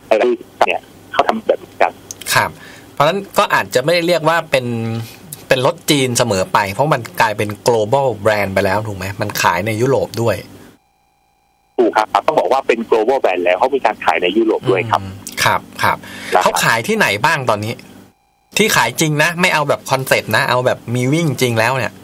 อะไรเนี่ยเขาทำแบบกันครับเพราะฉะนั้นก็อาจจะไม่ได้เรียกว่าเป็นรถจีนเสมอไปเพราะมันกลายเป็น global brand ไปแล้วถูกไหมมันขายในยุโรปด้วยถูกครับต้องบอกว่าเป็น global brand แล้วเขามีการขายในยุโรปด้วยครับครับครับเขาขายที่ไหนบ้างตอนนี้ที่ขายจริงนะไม่เอาแบบคอนเซ็ปต์นะเอาแบบมีวิ่งจริงแล้วเนี่ย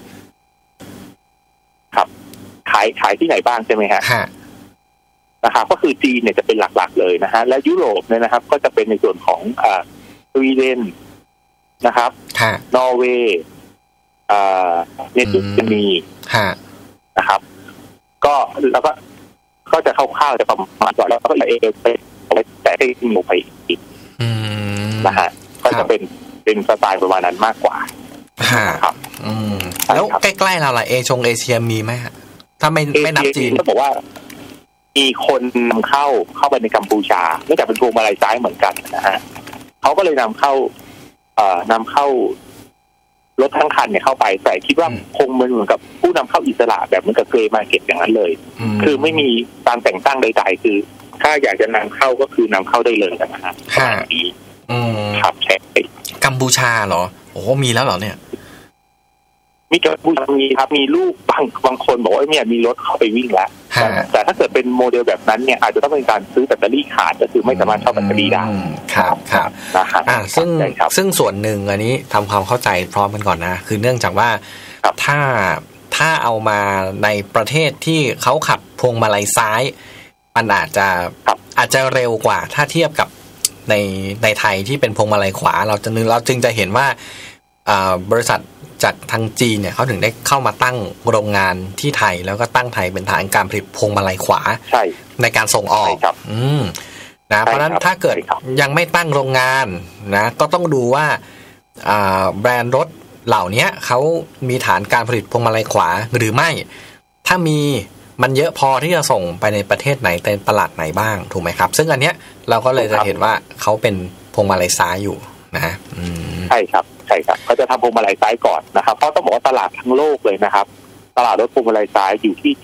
ครับขายที่ไหนบ้างใช่ไหมฮะนะครับก็คือจีนเนี่ยจะเป็นหลักๆเลยนะฮะและยุโรปเนี่ยนะครับก็จะเป็นในส่วนของสวีเดนนะครับนอร์เวย์เนเธอร์แลนด์นะครับก็แล้วก็จะคร่าวๆจะประมาณก่อนแล้วก็เอไปแต่ให้มีไปอีกนะฮะก็จะเป็นสไตล์ประมาณนั้นมากกว่าครับแล้วใกล้ๆเราล่ะเอเชียมีไหมฮะถ้าไม่นับจีนก็บอกว่ามีคนนำเข้าไปในกัมพูชาเนื่องจากเป็นพวงมาลัยซ้ายเหมือนกันนะฮะเขาก็เลยนำเข้ารถทั้งคันเนี่ยเข้าไปแต่คิดว่าคงเหมือนกับผู้นำเข้าอิสระแบบเหมือนกับเกรย์มาร์เก็ตอย่างนั้นเลยคือไม่มีการแต่งตั้งใดๆคือถ้าอยากจะนำเข้าก็คือนำเข้าได้เลยนะฮะครับแค่กัมพูชาเหรอโอ้มีแล้วเหรอเนี่ยมีกัมพูชามีครับมีลูกบางคนบอกว่าเนี่ยมีรถเข้าไปวิ่งแล้วแต่ถ้าเกิดเป็นโมเดลแบบนั้นเนี่ยอาจจะต้องเป็นการซื้อแบตเตอรี่ขาดก็คือไม่สามารถเช่าแบตเตอรี่ได้ครับนะครับซึ่งส่วนหนึ่งอันนี้ทำความเข้าใจพร้อมกันก่อนนะคือเนื่องจากว่าถ้าเอามาในประเทศที่เขาขับพวงมาลัยซ้ายมันอาจจะเร็วกว่าถ้าเทียบกับในไทยที่เป็นพวงมาลัยขวาเราจึงจะเห็นว่าบริษัทจากทางจีนเนี่ยเขาถึงได้เข้ามาตั้งโรงงานที่ไทยแล้วก็ตั้งไทยเป็นฐานการผลิตพวงมาลัยขวาในการส่งออกนะเพราะฉะนั้นถ้าเกิดยังไม่ตั้งโรงงานนะก็ต้องดูว่าแบรนด์รถเหล่านี้เขามีฐานการผลิตพวงมาลัยขวาหรือไม่ถ้ามีมันเยอะพอที่จะส่งไปในประเทศไหนในตลาดไหนบ้างถูกไหมครับซึ่งอันเนี้ยเราก็เลยจะเห็นว่าเขาเป็นพวงมาลัยซ้ายอยู่นะใช่ครับเขาจะทำพวงมาลัยซ้ายก่อนนะครับเพราะต้องบอกว่าตลาดทั้งโลกเลยนะครับตลาดรถพวงมาลัยซ้ายอยู่ที่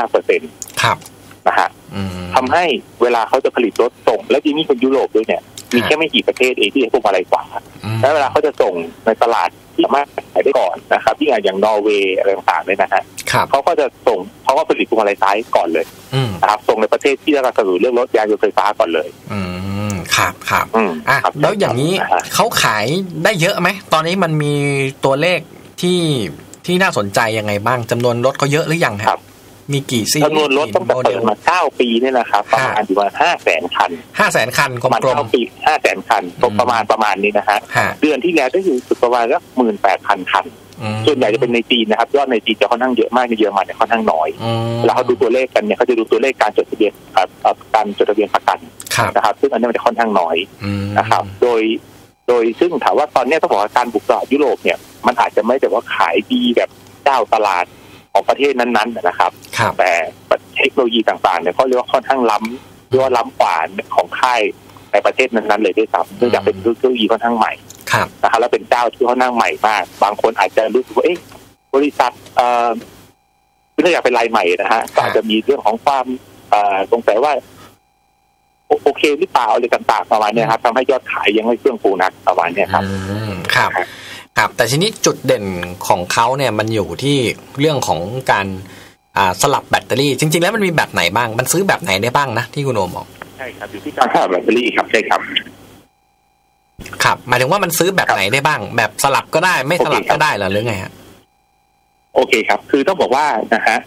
75% ครับนะฮะทำให้เวลาเขาจะผลิตรถส่งแล้วทีนี้คนยุโรปด้วยเนี่ยมีแค่ไม่กี่ประเทศเองที่จะพวงมาลัยขวาแล้วเวลาเขาจะส่งในตลาดที่สามารถขายได้ก่อนนะครับที่อย่างนอร์เวย์อะไรต่างๆเลยนะฮะเขาก็จะส่งเขาก็ผลิตพวงมาลัยซ้ายก่อนเลยนะครับส่งในประเทศที่จะกระตุ้นเรื่องรถยานยนต์ไฟฟ้าก่อนเลยครับแล้วอย่างนี้เขาขายได้เยอะไหมตอนนี้มันมีตัวเลขที่น่าสนใจยังไงบ้างจำนวนรถเขาเยอะหรือยังครับมีกี่ซีจำนวนรถตั้งแต่เปิดมา9ปีเนี่ยนะครับประมาณอยู่ประมาณ 500,000 คัน 500,000 คันกลมๆปี 500,000 คันประมาณนี้นะฮะเดือนที่แล้วได้อยู่สุดประมาณสัก 18,000 คันส่วนใหญ่จะเป็นในจีนนะครับยอดในจีนจะค่อนข้างเยอะมากในเยอรมันเนี่ยค่อนข้างน้อยแล้วเขาดูตัวเลขกันเนี่ยเขาจะดูตัวเลขการจดทะเบียนประกันนะครับซึ่งอันนี้มันจะค่อนข้างน้อยนะครับโดยซึ่งถามว่าตอนนี้ต้องบอกว่าการบุกตลาดยุโรปเนี่ยมันอาจจะไม่แต่ว่าขายดีแบบเจ้าตลาดของประเทศนั้นๆนะครับแต่เทคโนโลยีต่างๆเนี่ยเขาเรียกว่าค่อนข้างล้ำเรียกว่าล้ำกว่าของค่ายในประเทศนั้นๆเลยด้วยซ้ำเนื่องจากเป็นเทคโนโลยีค่อนข้างใหม่นะครับแล้วเป็นเจ้าที่ค่อนข้างใหม่มากบางคนอาจจะรู้สึกว่าบริษัทเนื่องจากเป็นรายใหม่นะฮะก็อาจจะมีเรื่องของความสงสัยว่าโอเคหรือเปล่าอะไรต่างๆประมาณนี้ครับทำให้ยอดขายยังไม่เฟื่องฟูนักประมาณนี้ครับครับแต่ทีนี้จุดเด่นของเขาเนี่ยมันอยู่ที่เรื่องของการสลับแบตเตอรี่จริงๆแล้วมันมีแบบไหนบ้างมันซื้อแบบไหนได้บ้างนะที่คุณโอมบอกใช่ครับอยู่ที่การสลับแบตเตอรี่ครับใช่ครับหมายถึงว่ามันซื้อแบบไหนได้บ้างแบบสลับก็ได้ไม่สลับก็ได้หรือไงฮะโอเคครับคือต้องบอกว่านะฮะ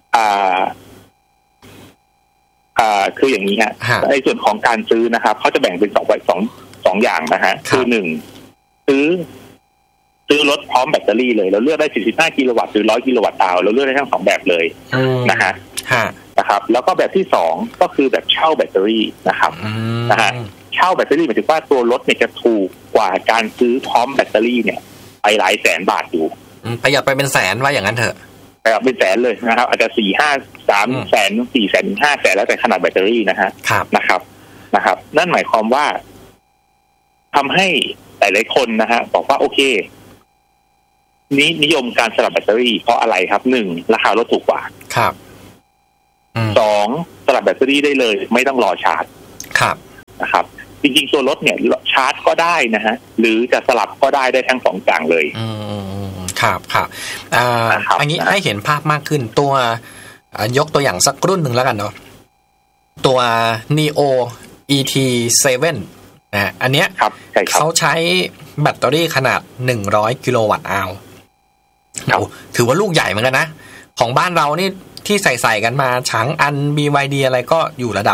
คืออย่างนี้ฮะในส่วนของการซื้อนะครับเขาจะแบ่งเป็นสองอย่างนะฮะคือ1ซื้อรถพร้อมแบตเตอรี่เลยเราเลือกได้45กิโลวัตต์หรือ100กิโลวัตต์เราเลือกได้ทั้ง2แบบเลยนะฮะนะครับแล้วก็แบบที่2ก็คือแบบเช่าแบตเตอรี่นะครับนะฮะเช่าแบตเตอรี่หมายถึงว่าตัวรถเนี่ยจะถูกกว่าการซื้อพร้อมแบตเตอรี่เนี่ยไปหลายแสนบาทอยู่ประหยัดไปเป็นแสนว่าอย่างนั้นเถอะประหยัดเป็นแสนเลยนะครับอาจจะ3 แสน 4 แสน 5 แสนแล้วแต่ขนาดแบตเตอรี่นะฮะนะครับนั่นหมายความว่าทำให้หลายๆคนนะฮะบอกว่าโอเคนิยมการสลับแบตเตอรี่เพราะอะไรครับ1ราคารถถูกกว่าครับ 2สลับแบตเตอรี่ได้เลยไม่ต้องรอชาร์จนะครับจริงๆตัวรถเนี่ยชาร์จก็ได้นะฮะหรือจะสลับก็ได้ทั้ง2อย่างเลยครับอันนี้ให้เห็นภาพมากขึ้นตัวยกตัวอย่างสักรุ่นหนึ่งแล้วกันเนาะตัว Neo ET7 นะอันเนี้ยเขาใช้แบตเตอรี่ขนาด100กิโลวัตต์อาวถือว่าลูกใหญ่เหมือนกันนะของบ้านเรานี่ที่ใส่กันมาฉางอัน BYD อะไรก็อยู่ระดับ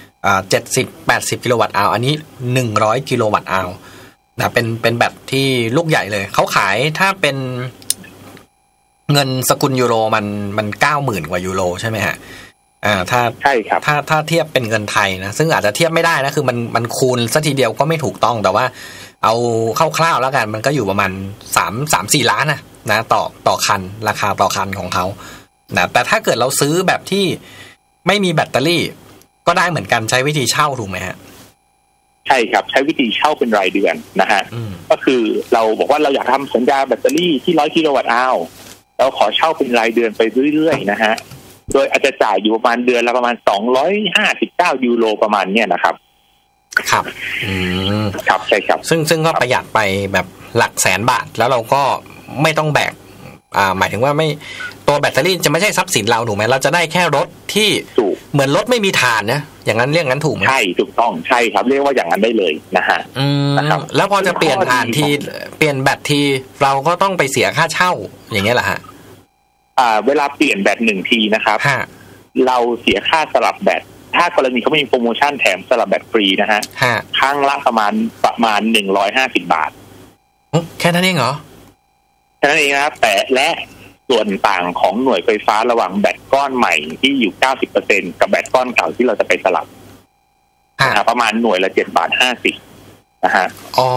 70-80กิโลวัตต์อาวอันนี้100กิโลวัตต์อาวนะเป็นแบตที่ลูกใหญ่เลยเขาขายถ้าเป็นเงินสกุลยูโรมัน 90,000 กว่ายูโรใช่ไหมฮะถ้าใช่ครับถ้าเทียบเป็นเงินไทยนะซึ่งอาจจะเทียบไม่ได้นะคือมันคูณซะทีเดียวก็ไม่ถูกต้องแต่ว่าเอาคร่าวๆแล้วกันมันก็อยู่ประมาณ3-4 ล้านนะต่อคันราคาต่อคันของเขานะแต่ถ้าเกิดเราซื้อแบบที่ไม่มีแบตเตอรี่ก็ได้เหมือนกันใช้วิธีเช่าถูกไหมฮะใช่ครับใช้วิธีเช่าเป็นรายเดือนนะฮะก็คือเราบอกว่าเราอยากทำสัญญาแบตเตอรี่ที่100กิโลวัตต์อาวเราขอเช่าเป็นรายเดือนไปเรื่อยๆนะฮะโดยอาจจะจ่ายอยู่ประมาณเดือนละประมาณ259ยูโรประมาณเนี้ยนะครับครับครับใช่ครับซึ่งก็ประหยัดไปแบบหลักแสนบาทแล้วเราก็ไม่ต้องแบกหมายถึงว่าไม่ตัวแบตเตอรี่จะไม่ใช่ทรัพย์สินเราถูกไหมเราจะได้แค่รถที่เหมือนรถไม่มีถ่านนะอย่างนั้นเรียกงั้นถูกไหมใช่ถูกต้องใช่ครับเรียกว่าอย่างนั้นได้เลยนะฮะนะครับแล้วพอจะเปลี่ยนถ่านทีเปลี่ยนแบตทีเราก็ต้องไปเสียค่าเช่าอย่างเงี้ยเหรอฮะเวลาเปลี่ยนแบต1ทีนะครับเราเสียค่าสลับแบตถ้ากรณีเขามีโปรโมชั่นแถมสลับแบตฟรีนะฮะครั้งละประมาณ150 บาทแค่นั้นเองเหรอแค่นั้นเองนะครับแต่และส่วนต่างของหน่วยไฟฟ้าระหว่างแบตก้อนใหม่ที่อยู่ 90% กับแบตก้อนเก่าที่เราจะไปสลับประมาณหน่วยละ7.50 บาทนะฮะอ๋อ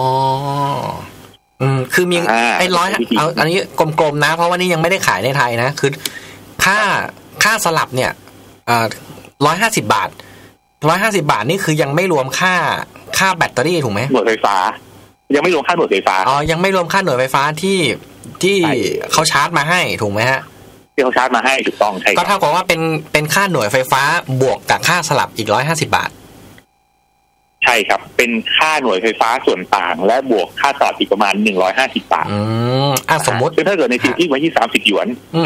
คือมีไอ้เอาอันนี้กลมๆนะเพราะว่านี่ยังไม่ได้ขายในไทยนะคือค่าสลับเนี่ย150 บาท150 บาทนี่คือยังไม่รวมค่าแบตเตอรี่ถูกไหมหน่วยไฟฟ้ายังไม่รวมค่าหน่วยไฟฟ้ายังไม่รวมค่าหน่วยไฟฟ้าที่เขาชาร์จมาให้ถูกไหมฮะที่เขาชาร์จมาให้ถูกต้องใช่ก็เท่ากับว่าเป็นค่าหน่วยไฟฟ้าบวกกับค่าสลับอีก150 บาทใช่ครับเป็นค่าหน่วยไฟฟ้าส่วนต่างและบวกค่าสลับอีกประมาณ150 บาทสมมติถ้าเกิดในที่ไว้ที่30 หยวน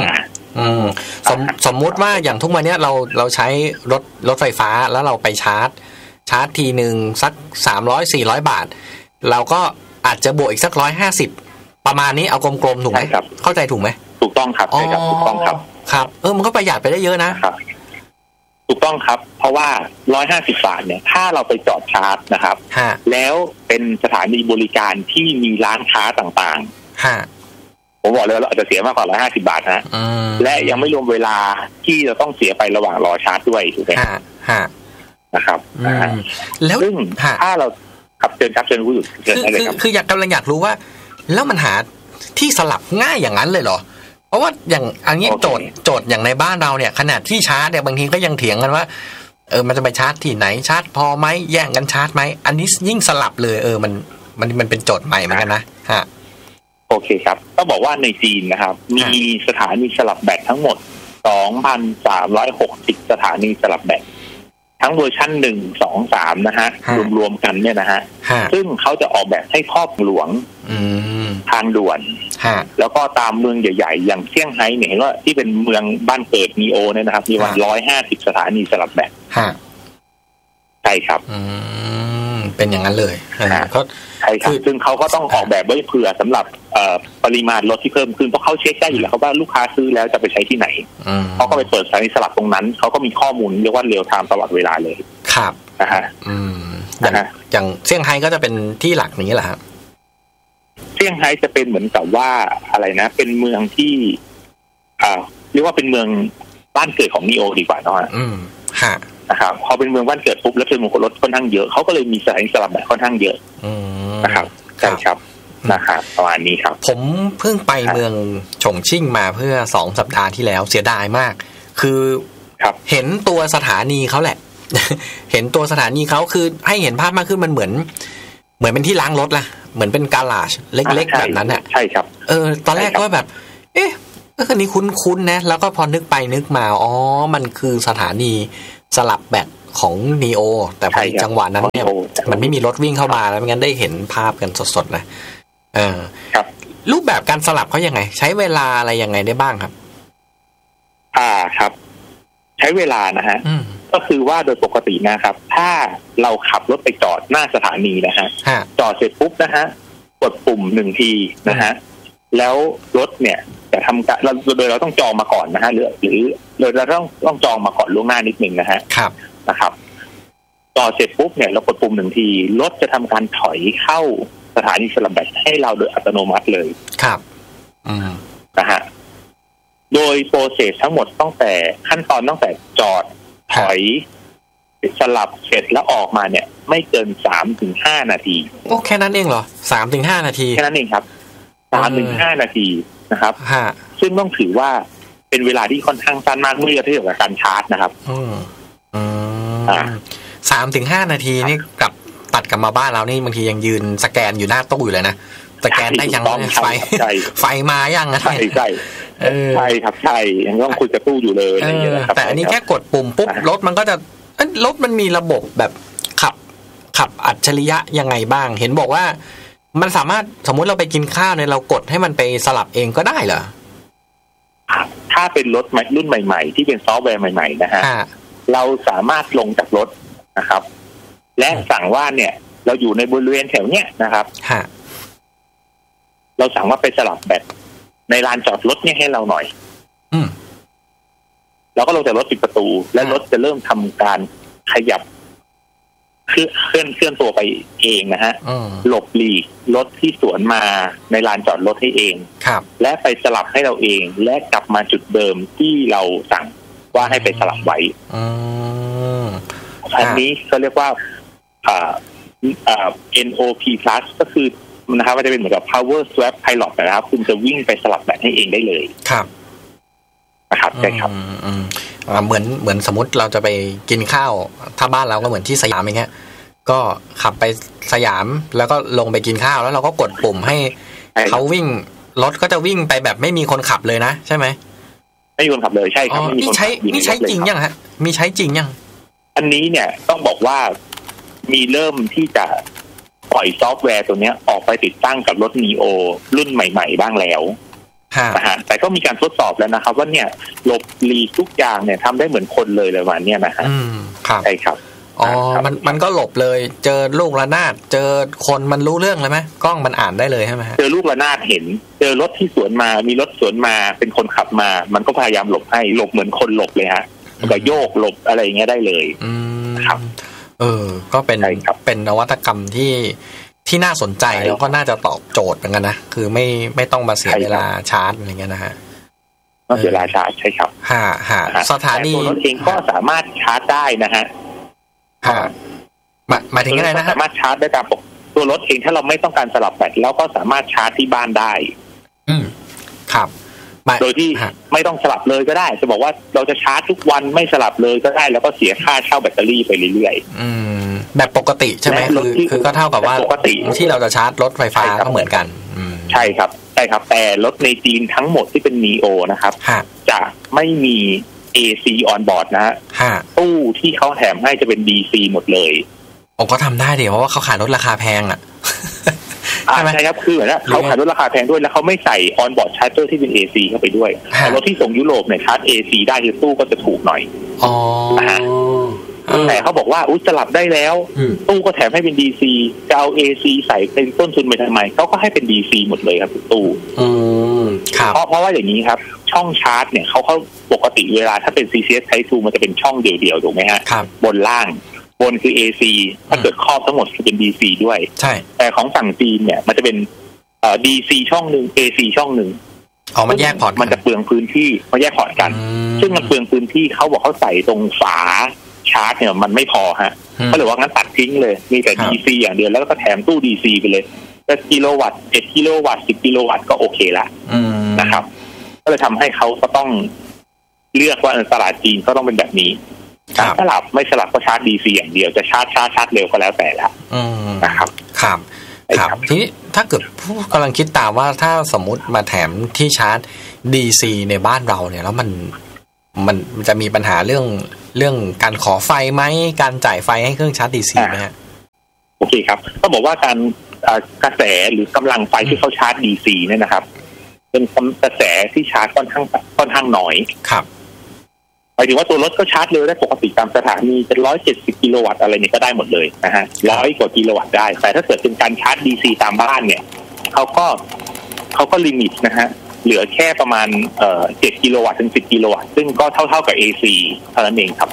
สมมุติว่าอย่างทุกวันนี้เราใช้รถไฟฟ้าแล้วเราไปชาร์จทีนึงสัก300-400 บาทเราก็อาจจะบวกอีกสัก150ประมาณนี้เอากลมๆถูกไหมเข้าใจถูกไหมถูกต้องครับใช่ครับถูกต้องครับครับมันก็ประหยัดไปได้เยอะนะครับถูกต้องครับเพราะว่า150 บาทเนี่ยถ้าเราไปจอดชาร์จนะครับแล้วเป็นสถานีบริการที่มีร้านค้าต่างๆผมบอกเลยเราอาจจะเสียมากกว่า150 บาทนะและยังไม่รวมเวลาที่เราต้องเสียไประหว่างรอชาร์จด้วยถูกไหมนะครับแล้วซึ่งถ้าเราขับเชิญผู้หยุดคืออยากรู้ว่าแล้วมันหาที่สลับง่ายอย่างนั้นเลยเหรอเพราะว่าอย่างอันนี้โจทย์อย่างในบ้านเราเนี่ยขนาดที่ชาร์จเนี่ยบางทีก็ยังเถียงกันว่ามันจะไปชาร์จที่ไหนชาร์จพอไหมแย่งกันชาร์จไหมอันนี้ยิ่งสลับเลยมันเป็นโจทย์ใหม่เหมือนกันนะฮะโอเคครับก็บอกว่าในจีนนะครับมีสถานีสลับแบตทั้งหมด 2,360 สถานีสลับแบตทั้งเวอร์ชัน1 2 3นะฮะรวมกันเนี่ยนะฮะซึ่งเขาจะออกแบบให้ครอบหลวงทางด่วนแล้วก็ตามเมืองใหญ่ๆอย่างเซี่ยงไฮ้เนี่ยเห็นว่าที่เป็นเมืองบ้านเกิดนีโอเนี่ยนะครับมีวัน150 สถานีสลับแบตใช่ครับเป็นอย่างนั้นเลยก็ใช่ครับซึ่งเขาก็ต้องออกแบบไว้เผื่อสำหรับปริมาณรถที่เพิ่มขึ้นเพราะเขาเช็คได้อยู่แล้วครับว่าลูกค้าซื้อแล้วจะไปใช้ที่ไหนเขาก็ไปเปิดสถานีสลับตรงนั้นเขาก็มีข้อมูลเรียกว่าเรียลไทม์ตลอดเวลาเลยครับนะฮะอย่างเซี่ยงไฮ้ก็จะเป็นที่หลักนี้แหละครับเซี่ยงไฮ้จะเป็นเหมือนกับว่าอะไรนะเป็นเมืองที่เรียกว่าเป็นเมืองบ้านเกิดของนีโอดีกว่าเนาะนะครับพอเป็นเมืองบ้านเกิดปุ๊บแล้วเป็นเมืองรถค่อนข้างเยอะเขาก็เลยมีสถานีสลับแบบค่อนข้างเยอะนะครับใช่ครับนะครับประมาณนี้ครับผมเพิ่งไปเมืองฉงชิ่งมาเพื่อ2 สัปดาห์ที่แล้วเสียดายมากคือเห็นตัวสถานีเขาแหละ เห็นตัวสถานีเขาคือให้เห็นภาพมากขึ้นมันเหมือนเป็นที่ล้างรถล่ะเหมือนเป็นกาลาจเล็กๆแบบนั้นอ่ะใช่ครับตอนแรกก็แบบคันนี้คุ้นๆนะแล้วก็พอนึกไปนึกมามันคือสถานีสลับแบตของ Neo แต่พอจังหวะนั้นเนี่ยมันไม่มีรถวิ่งเข้ามาแล้วไม่งั้นได้เห็นภาพกันสดๆนะครับรูปแบบการสลับเขายังไงใช้เวลาอะไรยังไงได้บ้างครับครับใช้เวลานะฮะก็คือว่าโดยปกตินะครับถ้าเราขับรถไปจอดหน้าสถานีนะฮะจอดเสร็จปุ๊บนะฮะกดปุ่ม1ทีนะฮะแล้วรถเนี่ยจะทำการโดยเราต้องจองมาก่อนนะฮะหรือเราต้องจองมาก่อนล่วงหน้านิดนึงนะฮะนะครับจอดเสร็จปุ๊บเนี่ยเรากดปุ่ม1ทีรถจะทำการถอยเข้าสถานีสลับแบตให้เราโดยอัตโนมัติเลยครับนะฮะโดยโปรเซสทั้งหมดตั้งแต่ขั้นตอนตั้งแต่จอดถอยสลับเสร็จแล้วออกมาเนี่ยไม่เกิน 3-5 นาทีโอ้แค่นั้นเองเหรอ 3-5 นาทีแค่นั้นเองครับ 3-5 นาทีนะครับซึ่งต้องถือว่าเป็นเวลาที่ค่อนข้างสั้นมากเมื่อเทียบกับการชาร์จนะครับ 3-5 นาทีนี่กับตัดกลับมาบ้านเรานี่บางทียังยืนสแกนอยู่หน้าตู้อยู่เลยนะสแกนได้ยังไฟมายังใช่ใช่ครับใช่ยังต้องคุยกับตู้อยู่เลยอะไรอย่างเงี้ยแต่อันนี้แค่กดปุ่มปุ๊บรถมันก็จะรถมันมีระบบแบบขับอัจฉริยะยังไงบ้างเห็นบอกว่ามันสามารถสมมุติเราไปกินข้าวเนี่ยเรากดให้มันไปสลับเองก็ได้เหรอถ้าเป็นรถรุ่นใหม่ๆที่เป็นซอฟต์แวร์ใหม่ๆนะฮะเราสามารถลงจากรถนะครับและสั่งว่าเนี่ยเราอยู่ในบริเวณแถวเนี้ยนะครับเราสั่งว่าไปสลับแบตในลานจอดรถเนี่ยให้เราหน่อยเราก็ลงจากรถปิดประตูและรถจะเริ่มทำการขยับเคลื่อนตัวไปเองนะฮะหลบหลีกรถที่สวนมาในลานจอดรถให้เองและไปสลับให้เราเองและกลับมาจุดเดิมที่เราสั่งว่าให้ไปสลับไว้อันนี้เขาเรียกว่าNOP Plus ก็คือนะครับมันจะเป็นเหมือนกับ Power Swap Pilot นะครับคุณจะวิ่งไปสลับแบตให้เองได้เลยครับนะครับใช่ครับเหมือนสมมติเราจะไปกินข้าวถ้าบ้านเราก็เหมือนที่สยามอย่างเงี้ยก็ขับไปสยามแล้วก็ลงไปกินข้าวแล้วเราก็กดปุ่มให้เขาวิ่งรถก็จะวิ่งไปแบบไม่มีคนขับเลยนะใช่ไหมไม่มีคนขับเลยใช่ครับนี่ใช้จริงยังฮะมีใช้จริงยังอันนี้เนี่ยต้องบอกว่ามีเริ่มที่จะปล่อยซอฟต์แวร์ตัวนี้ออกไปติดตั้งกับรถ Neo รุ่นใหม่ๆบ้างแล้วนะฮะแต่ก็มีการทดสอบแล้วนะครับว่าเนี่ยหลบหลีกทุกอย่างเนี่ยทำได้เหมือนคนเลยประมาณนี้นะฮะใช่ครับมันก็หลบเลยเจอลูกระนาดเจอคนมันรู้เรื่องเลยไหมกล้องมันอ่านได้เลยใช่ไหมเจอลูกระนาดเห็นเจอรถที่สวนมามีรถสวนมาเป็นคนขับมามันก็พยายามหลบให้หลบเหมือนคนหลบเลยฮะก็โยกหลบอะไรอย่างเงี้ยได้เลยครับก็เป็นนวัตกรรมที่น่าสนใจแล้วก็น่าจะตอบโจทย์เหมือนกันนะคือไม่ต้องมาเสียเวลาชาร์จอะไรเงี้ยนะฮะเสียเวลาชาร์จใช่ครับสถานีตัวรถเองก็สามารถชาร์จได้นะฮะหมายถึงอะไรนะสามารถชาร์จได้ตามปกตัวรถเองถ้าเราไม่ต้องการสลับแบตแล้วก็สามารถชาร์จที่บ้านได้ครับโดยที่ไม่ต้องสลับเลยก็ได้จะบอกว่าเราจะชาร์จทุกวันไม่สลับเลยก็ได้แล้วก็เสียค่าเช่าแบตเตอรี่ไปเรื่อยๆแบบปกติใช่ไหมคือก็เท่ากับว่าปกติที่เราจะชาร์จรถไฟฟ้าก็เหมือนกันใช่ครับแต่รถในจีนทั้งหมดที่เป็น Neo นะครับจะไม่มี AC on board นะฮะตู้ที่เขาแถมให้จะเป็น DC หมดเลยก็ทำได้เดี๋ยวเพราะว่าเขาขายรถราคาแพงอ่ะใช่ครับคือนะเขาขายรถราคาแพงด้วยแล้วเขาไม่ใส่ on board charger ที่เป็น AC เข้าไปด้วยแต่รถที่ส่งยุโรปเนี่ยชาร์จ AC ได้คือตู้ก็จะถูกหน่อยแต่เขาบอกว่าสลับได้แล้วตู้ก็แถมให้เป็น DC จะเอา AC ใส่เป็นต้นทุนไปทำไมเขาก็ให้เป็น DC หมดเลยครับตู้เพราะว่าอย่างนี้ครับช่องชาร์จเนี่ยเขาปกติเวลาถ้าเป็น CCS Type 2มันจะเป็นช่องเดี่ยวๆถูกไหมฮะบนล่างบนคือ AC ถ้าเกิดครอบทั้งหมดคือเป็น DC ด้วยใช่แต่ของฝั่งจีนเนี่ยมันจะเป็นDC ช่องนึง AC ช่องนึงมันแยกพอร์ตมันจะเปลืองพื้นที่มันแยกพอร์ตกันซึ่งมันเปลืองพื้นที่เขาบอกเขาใส่ตรงฝาชาร์จเนี่ยมันไม่พอฮะก็เลยว่างั้นตัดทิ้งเลยมีแต่ DC อย่างเดียวแล้วก็แถมตู้ DC ไปเลยแต่กิโลวัตต์7กิโลวัตต์10กิโลวัตต์ก็โอเคละนะครับก็เลยทำให้เขาก็ต้องเลือกว่าตลาดจีนก็ต้องเป็นแบบนี้สลับไม่สลับก็ชาร์จ DC อย่างเดียวจะชาร์จเร็วก็แล้วแต่ละนะครับครับทีนี้ถ้าเกิดกำลังคิดตามว่าถ้าสมมุติมาแถมที่ชาร์จ DC ในบ้านเราเนี่ยแล้วมันจะมีปัญหาเรื่องเรื่องการขอไฟไหมการจ่ายไฟให้เครื่องชาร์จ DC ไหมฮะโอเคครับก็บอกว่าการกระแสหรือกำลังไฟที่เขาชาร์จ DC เนี่ยนะครับเป็นกระแสที่ชาร์จค่อนข้างน้อยครับหมายถึงว่าตัวรถก็ชาร์จเร็วได้ปกติตามสถานีเป็น170กิโลวัตต์อะไรเนี่ยก็ได้หมดเลยนะฮะ100 กว่ากิโลวัตต์ได้แต่ถ้าเกิดเป็นการชาร์จ DC ตามบ้านเนี่ยเขาก็ลิมิตนะฮะเหลือแค่ประมาณ7กิโลวัตต์ถึง10กิโลวัตต์ซึ่งก็เท่ากับ AC เท่านั้นเองครับ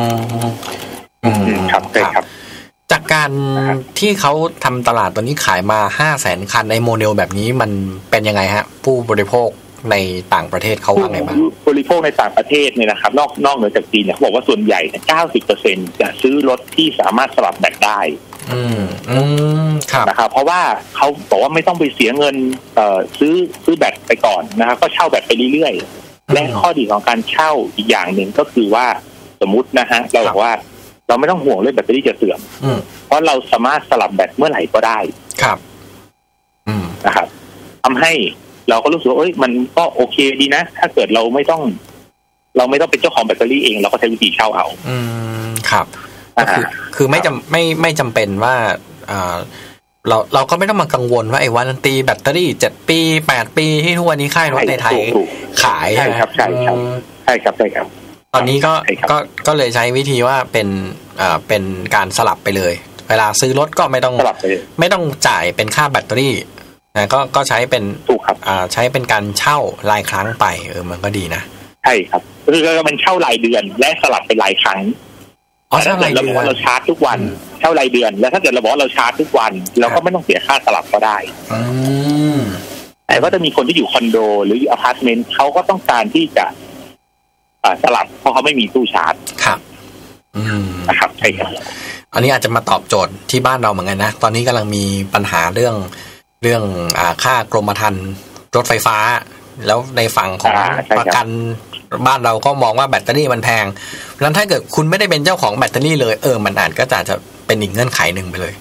ครับใช่ครับจากการที่เขาทำตลาดตัวนี้ขายมา 500,000 คันในโมเดลแบบนี้มันเป็นยังไงฮะผู้บริโภคในต่างประเทศเขาว่าไงบ้างบริโภคในต่างประเทศเนี่ยนะครับนอกเหนือจากจีนเนี่ยเขาบอกว่าส่วนใหญ่เนี่ย 90% จะซื้อรถที่สามารถสลับแบตได้ครับนะครับเพราะว่าเขาบอกว่าไม่ต้องไปเสียเงินซื้อแบตไปก่อนนะครับก็เช่าแบตไปเรื่อยๆและข้อดีของการเช่าอีกอย่างหนึ่งก็คือว่าสมมุตินะฮะเราบอกว่าเราไม่ต้องห่วงเรื่องแบตเตอรี่จะเสื่อมเพราะเราสามารถสลับแบตเมื่อไหร่ก็ได้ครับนะครับทำให้เราก็รู้สึกว่ามันก็โอเคดีนะถ้าเกิดเราไม่ต้องเป็นเจ้าของแบตเตอรี่เองเราก็ใช้วิธีเช่าเอาครับคือไม่จำเป็นว่าเราก็ไม่ต้องมากังวลว่าไอ้วารันตีแบตเตอรี่7 ปี8 ปีที่ทุกวันนี้ค่ายรถในไทยขายใช่ครับใช่ครับตอนนี้ก็เลยใช้วิธีว่าเป็นการสลับไปเลยเวลาซื้อรถก็ไม่ต้องจ่ายเป็นค่าแบตเตอรี่นะก็ใช้เป็นใช้เป็นการเช่ารายครั้งไปมันก็ดีนะใช่ครับคือมันเช่ารายเดือนและสลับเป็นรายครั้งถ้าเกิดเราบอกว่าเราชาร์จทุกวันเช่ารายเดือนแล้วถ้าเกิดเราบอกว่าเราชาร์จทุกวันเราก็ไม่ต้องเสียค่าสลับก็ได้แต่ก็จะมีคนที่อยู่คอนโดหรืออยู่อพาร์ตเมนต์เขาก็ต้องการที่จะสลับเพราะเขาไม่มีตู้ชาร์จครับนะครับใช่ครับอันนี้อาจจะมาตอบโจทย์ที่บ้านเราเหมือนกันนะตอนนี้กำลังมีปัญหาเรื่องค่ากรมธรรม์รถไฟฟ้าแล้วในฝั่งของประกันบ้านเราก็มองว่าแบตเตอรี่มันแพงเพราะฉะนั้นถ้าเกิดคุณไม่ได้เป็นเจ้าของแบตเตอรี่เลยมันอาจก็จะเป็นอีกเงื่อนไขหนึ่งไปเลย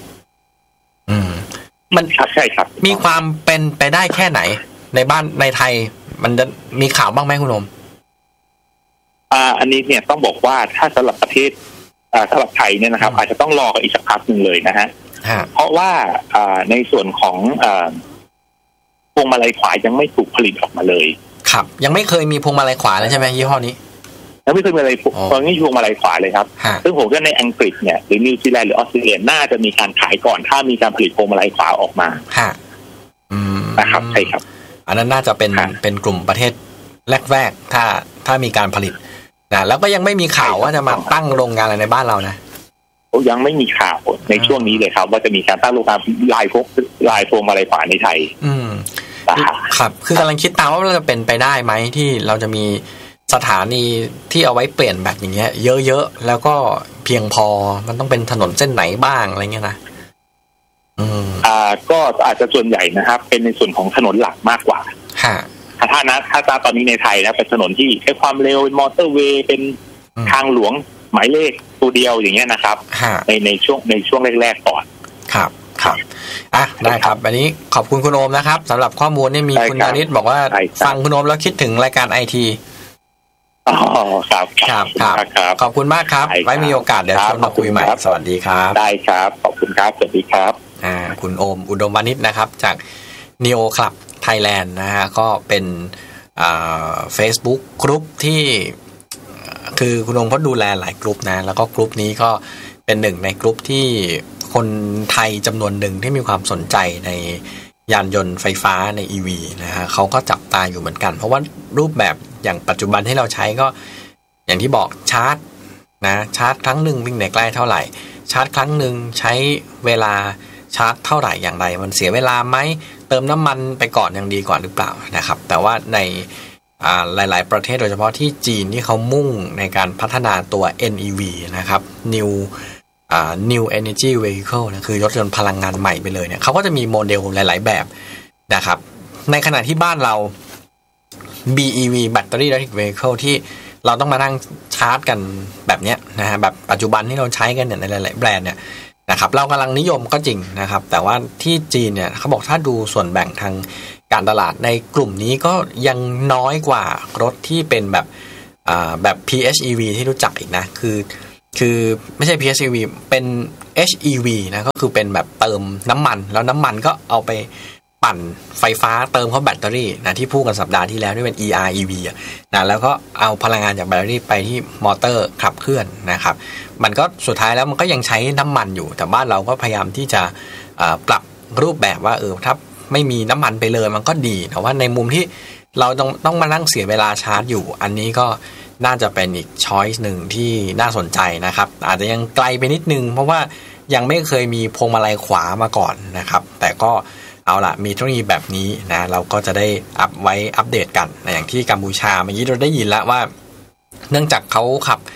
มันใช่ครับมีความเป็นไปได้แค่ไหนในบ้านในไทยมันจะมีข่าวบ้างไหมคุณนมอันนี้เนี่ยต้องบอกว่าถ้าสำหรับประเทศสำหรับไทยเนี่ยนะครับอาจจะต้องรอกันอีกสักพักนึงเลยนะฮะเพราะว่าในส่วนของพวงมาลัยขวายังไม่ถูกผลิตออกมาเลยครับยังไม่เคยมีพวงมาลัยขวาเลยใช่ไหมยี่ห้อนี้ยังไม่เคยมีอะไรตอนนี้พวงมาลัยขวาเลยครับซึ่งผมว่าในอังกฤษเนี่ยหรือนิวซีแลนด์หรือออสเตรเลียน่าจะมีการขายก่อนถ้ามีการผลิตพวงมาลัยขวาออกมานะครับใช่ครับอันนั้นน่าจะเป็นกลุ่มประเทศแรกๆถ้ามีการผลิตนะแล้วก็ยังไม่มีข่าวว่าจะมาตั้งโรงงานอะไรในบ้านเรานะยังไม่มีข่าวในช่วงนี้เลยครับว่าจะมีการตั้งโรงงานลายพวงมาลัยขวาในไทยครับคือกำลังคิดตามว่าเราจะเป็นไปได้ไหมที่เราจะมีสถานีที่เอาไว้เปลี่ยนแบตอย่างเงี้ยเยอะๆแล้วก็เพียงพอมันต้องเป็นถนนเส้นไหนบ้างอะไรเงี้ยนะก็อาจจะส่วนใหญ่นะครับเป็นในส่วนของถนนหลักมากกว่าถ้าตอนนี้ในไทยนะเป็นถนนที่ใช้ความเร็วเป็นมอเตอร์เวย์เป็นทางหลวงหมายเลขตัวเดียวอย่างเงี้ยนะครับในช่วงแรกๆก่อนครับได้ครับอันนี้ขอบคุณคุณโอมนะครับสำหรับข้อมูลนี่มีคุณอานิตบอกว่าฟังคุณโอมแล้วคิดถึงรายการ IT ครับขอบคุณมากครับไว้มีโอกาสเดี๋ยวมาคุยใหม่สวัสดีครับได้ครับขอบคุณครับสวัสดีครับคุณโอมอุดมวานิชนะครับจาก Neo Club Thailand นะฮะก็เป็นFacebook กรุ๊ปที่คือคุณโอมเขาดูแลหลายกรุ๊ปนะแล้วก็กรุ๊ปนี้ก็เป็นหนึ่งในกรุ๊ปที่คนไทยจำนวนหนึ่งที่มีความสนใจในยานยนต์ไฟฟ้าใน EV นะฮะเขาก็จับตาอยู่เหมือนกันเพราะว่ารูปแบบอย่างปัจจุบันที่เราใช้ก็อย่างที่บอกชาร์จครั้งหนึ่งวิ่งไหนใกล้เท่าไหร่ชาร์จครั้งหนึ่งใช้เวลาชาร์จเท่าไหร่อย่างไรมันเสียเวลาไหมเติมน้ำมันไปก่อนยังดีกว่าหรือเปล่านะครับแต่ว่าในหลายๆประเทศโดยเฉพาะที่จีนที่เขามุ่งในการพัฒนาตัว NEV นะครับ New Energy Vehicle นะคือรถยนต์พลังงานใหม่ไปเลยเนี่ยเขาก็จะมีโมเดลหลายๆแบบนะครับในขณะที่บ้านเรา BEV Battery Electric Vehicle ที่เราต้องมานั่งชาร์จกันแบบเนี้ยนะฮะแบบปัจจุบันที่เราใช้กันเนี่ยในหลายๆแบรนด์เนี่ยนะครับเรากำลังนิยมก็จริงนะครับแต่ว่าที่จีนเนี่ยเขาบอกถ้าดูส่วนแบ่งทางการตลาดในกลุ่มนี้ก็ยังน้อยกว่ารถที่เป็นแบบแบบ PHEV ที่รู้จักอีกนะคือไม่ใช่ PHEV เป็น HEV นะก็คือเป็นแบบเติมน้ำมันแล้วน้ำมันก็เอาไปปั่นไฟฟ้าเติมเข้าแบตเตอรี่นะที่พูดกันสัปดาห์ที่แล้วที่เป็น EREV นะแล้วก็เอาพลังงานจากแบตเตอรี่ไปที่มอเตอร์ขับเคลื่อนนะครับมันก็สุดท้ายแล้วมันก็ยังใช้น้ำมันอยู่แต่บ้านเราก็พยายามที่จะปรับรูปแบบว่าถ้าไม่มีน้ำมันไปเลยมันก็ดีแต่ว่าในมุมที่เราต้องมานั่งเสียเวลาชาร์จอยู่อันนี้ก็น่าจะเป็นอีกช้อยส์หนึ่งที่น่าสนใจนะครับอาจจะยังไกลไปนิดนึงเพราะว่ายังไม่เคยมีพวงมาลัยขวามาก่อนนะครับแต่ก็เอาล่ะมีเทคโนโลยีแบบนี้นะเราก็จะได้อัปเดตกันนะอย่างที่กัมพูชาเมื่อกี้เราได้ยินแล้วว่าเนื่องจากเขา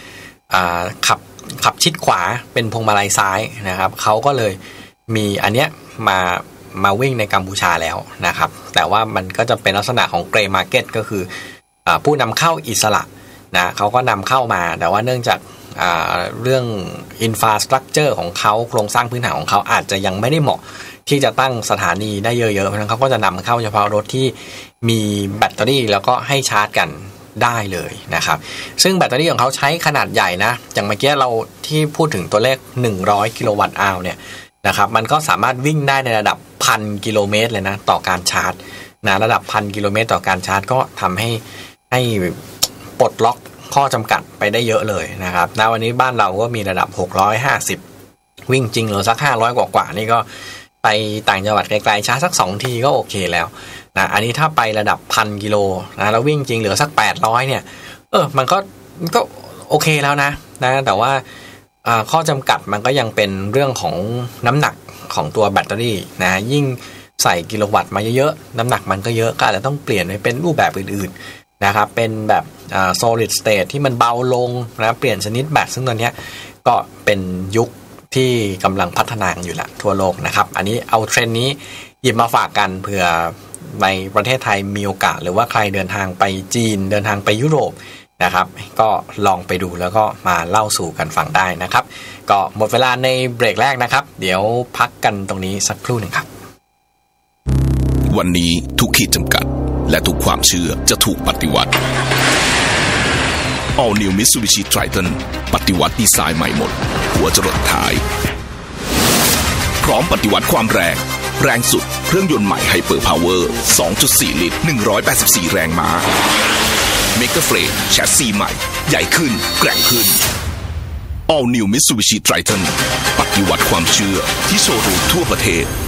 ขับชิดขวาเป็นพวงมาลัยซ้ายนะครับเขาก็เลยมีอันเนี้ยมาวิ่งในกัมพูชาแล้วนะครับแต่ว่ามันก็จะเป็นลักษณะของเกรย์มาร์เก็ตก็คือผู้นำเข้าอิสระนะเขาก็นำเข้ามาแต่ว่าเนื่องจากเรื่องอินฟราสตรัคเจอร์ของเขาโครงสร้างพื้นฐานของเขาอาจจะยังไม่ได้เหมาะที่จะตั้งสถานีได้เยอะๆเพราะฉะนั้นเขาก็จะนำเข้าเฉพาะรถที่มีแบตเตอรี่แล้วก็ให้ชาร์จกันได้เลยนะครับซึ่งแบตเตอรี่ของเขาใช้ขนาดใหญ่นะอย่างเมื่อกี้เราที่พูดถึงตัวเลข100กิโลวัตต์อาวเนี่ยนะครับมันก็สามารถวิ่งได้ในระดับ 1,000 กิโลเมตรเลยนะต่อการชาร์จนะระดับ 1,000 กิโลเมตรต่อการชาร์จก็ทำให้ปลดล็อกข้อจำกัดไปได้เยอะเลยนะครับณวันนี้บ้านเราก็มีระดับ650วิ่งจริงหรือสัก500กว่านี่ก็ไปต่างจังหวัดไกลๆชาร์จสัก2ทีก็โอเคแล้วนะอันนี้ถ้าไประดับ 1,000 กิโลนะแล้ววิ่งจริงเหลือสัก800เนี่ยมันก็โอเคแล้วนะแต่ว่าข้อจำกัดมันก็ยังเป็นเรื่องของน้ำหนักของตัวแบตเตอรี่นะยิ่งใส่กิโลวัตต์มาเยอะๆน้ำหนักมันก็เยอะก็อาจจะต้องเปลี่ยนไปเป็นรูปแบบอื่นๆนะครับเป็นแบบsolid state ที่มันเบาลงนะเปลี่ยนชนิดแบตซึ่งตอนนี้ก็เป็นยุคที่กำลังพัฒนาอยู่ละทั่วโลกนะครับอันนี้เอาเทรนด์นี้หยิบมาฝากกันเผื่อในประเทศไทยมีโอกาสหรือว่าใครเดินทางไปจีนเดินทางไปยุโรปนะครับก็ลองไปดูแล้วก็มาเล่าสู่กันฟังได้นะครับก็หมดเวลาในเบรกแรกนะครับเดี๋ยวพักกันตรงนี้สักครู่หนึ่งครับวันนี้ทุกขีดจำกัดและทุกความเชื่อจะถูกปฏิวัติ All New Mitsubishi Triton ปฏิวัติดีไซน์ใหม่หมดหัวจรดท้ายพร้อมปฏิวัติความแรงสุดเครื่องยนต์ใหม่ Hyper Power 2.4 ลิตร184แรงม้าเมกะเฟรมแชสซีใหม่ใหญ่ขึ้นแกร่งขึ้น All New Mitsubishi Triton ปฏิวัติความเชื่อที่โชว์รูมทั่วประเทศ